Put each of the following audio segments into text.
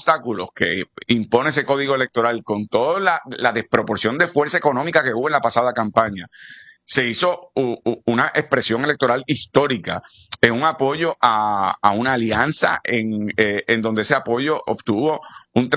obstáculos que impone ese código electoral, con toda la desproporción de fuerza económica que hubo en la pasada campaña, se hizo una expresión electoral histórica, en un apoyo a una alianza en donde ese apoyo obtuvo un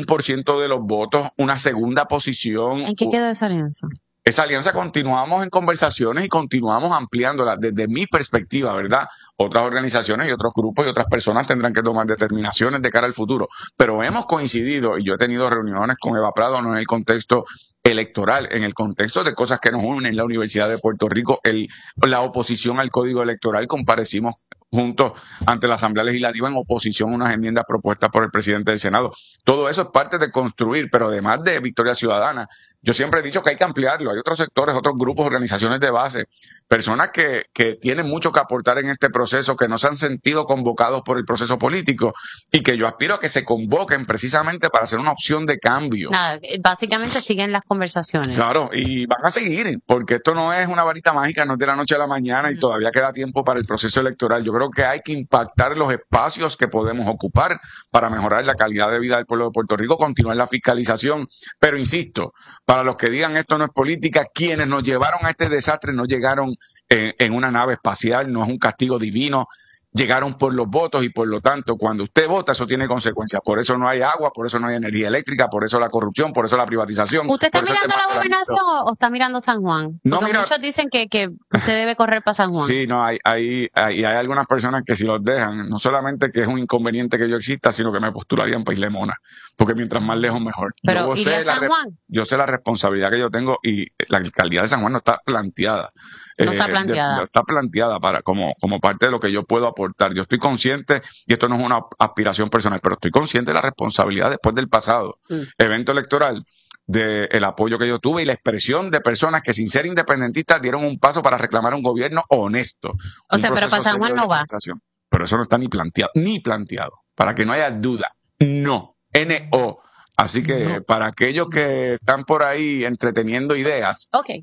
31% de los votos, una segunda posición. ¿En qué quedó esa alianza? Esa alianza continuamos en conversaciones y continuamos ampliándola desde mi perspectiva, ¿verdad? Otras organizaciones y otros grupos y otras personas tendrán que tomar determinaciones de cara al futuro. Pero hemos coincidido, y yo he tenido reuniones con Eva Prado, no en el contexto electoral, en el contexto de cosas que nos unen en la Universidad de Puerto Rico, la oposición al Código Electoral, comparecimos juntos ante la Asamblea Legislativa en oposición a unas enmiendas propuestas por el presidente del Senado. Todo eso es parte de construir, pero además de Victoria Ciudadana, yo siempre he dicho que hay que ampliarlo. Hay otros sectores, otros grupos, organizaciones de base, personas que tienen mucho que aportar en este proceso, que no se han sentido convocados por el proceso político y que yo aspiro a que se convoquen precisamente para hacer una opción de cambio. Nada, básicamente siguen las conversaciones. Claro, y van a seguir, porque esto no es una varita mágica, no es de la noche a la mañana y todavía queda tiempo para el proceso electoral. Yo creo que hay que impactar los espacios que podemos ocupar para mejorar la calidad de vida del pueblo de Puerto Rico, continuar la fiscalización, pero insisto, para los que digan esto no es política, quienes nos llevaron a este desastre no llegaron en una nave espacial, no es un castigo divino, llegaron por los votos y por lo tanto cuando usted vota eso tiene consecuencias. Por eso no hay agua, por eso no hay energía eléctrica, por eso la corrupción, por eso la privatización. ¿Usted está mirando la gobernación o está mirando San Juan? Porque muchos dicen que usted debe correr para San Juan. Sí, no, hay algunas personas que si los dejan, no solamente que es un inconveniente que yo exista, sino que me postularían para Isla Mona, porque mientras más lejos mejor. Pero ¿iría a San Juan? Yo sé la responsabilidad que yo tengo y la alcaldía de San Juan no está planteada. No está planteada. Está planteada como parte de lo que yo puedo aportar. Yo estoy consciente, y esto no es una aspiración personal, pero estoy consciente de la responsabilidad después del pasado evento electoral, del apoyo que yo tuve y la expresión de personas que sin ser independentistas dieron un paso para reclamar un gobierno honesto. O sea, pero para San Juan no va. Pero eso no está ni planteado, para que no haya duda. No, N-O. Así que para aquellos que están por ahí entreteniendo ideas. Okay.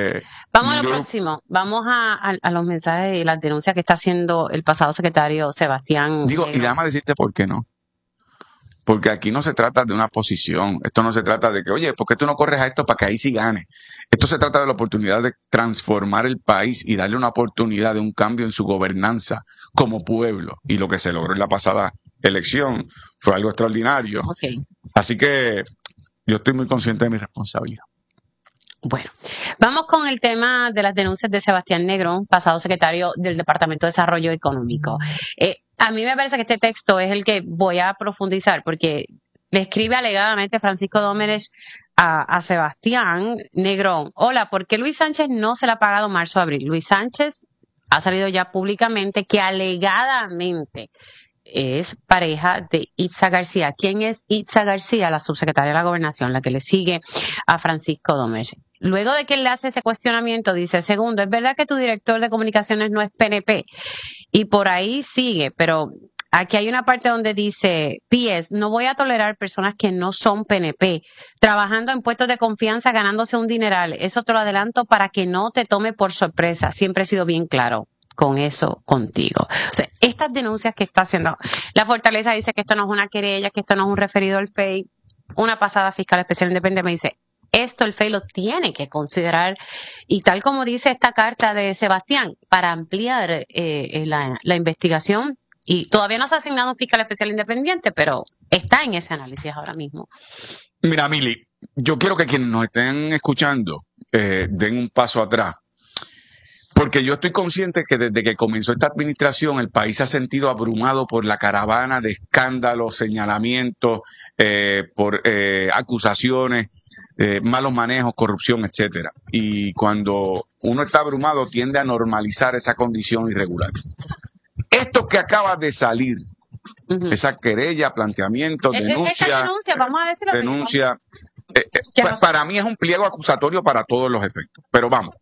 Vamos a lo próximo. Vamos a los mensajes y las denuncias que está haciendo el pasado secretario Sebastián. Y déjame decirte por qué no. Porque aquí no se trata de una posición. Esto no se trata de que, oye, ¿por qué tú no corres a esto para que ahí sí gane? Esto se trata de la oportunidad de transformar el país y darle una oportunidad de un cambio en su gobernanza como pueblo. Y lo que se logró en la pasada elección fue algo extraordinario. Okay. Así que yo estoy muy consciente de mi responsabilidad. Bueno, vamos con el tema de las denuncias de Sebastián Negrón, pasado secretario del Departamento de Desarrollo Económico. A mí me parece que este texto es el que voy a profundizar porque le escribe alegadamente Francisco Dómenech a Sebastián Negrón. Hola, ¿por qué Luis Sánchez no se le ha pagado marzo-abril? Luis Sánchez ha salido ya públicamente que alegadamente es pareja de Itza García. ¿Quién es Itza García? La subsecretaria de la Gobernación, la que le sigue a Francisco Dómenech. Luego de que él le hace ese cuestionamiento, dice, segundo, ¿es verdad que tu director de comunicaciones no es PNP? Y por ahí sigue, pero aquí hay una parte donde dice, PS, no voy a tolerar personas que no son PNP, trabajando en puestos de confianza, ganándose un dineral. Eso te lo adelanto para que no te tome por sorpresa. Siempre he sido bien claro con eso contigo. O sea, estas denuncias que está haciendo la Fortaleza dice que esto no es una querella, que esto no es un referido al FEI. Una pasada fiscal especial independiente me dice, esto el FEI lo tiene que considerar y tal como dice esta carta de Sebastián, para ampliar la investigación y todavía no se ha asignado un fiscal especial independiente, pero está en ese análisis ahora mismo. Mira, Mili, yo quiero que quienes nos estén escuchando den un paso atrás. Porque yo estoy consciente que desde que comenzó esta administración el país se ha sentido abrumado por la caravana de escándalos, señalamientos, por acusaciones, malos manejos, corrupción, etcétera. Y cuando uno está abrumado tiende a normalizar esa condición irregular. Esto que acaba de salir, esa querella, planteamiento, denuncia, vamos a decirlo denuncia. Para mí es un pliego acusatorio para todos los efectos, pero vamos.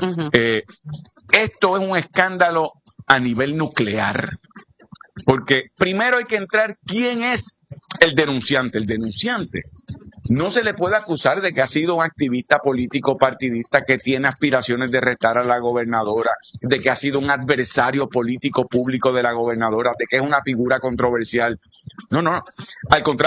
Esto es un escándalo a nivel nuclear, porque primero hay que entrar quién es el denunciante. El denunciante no se le puede acusar de que ha sido un activista político partidista que tiene aspiraciones de retar a la gobernadora, de que ha sido un adversario político público de la gobernadora, de que es una figura controversial. No, al contrario.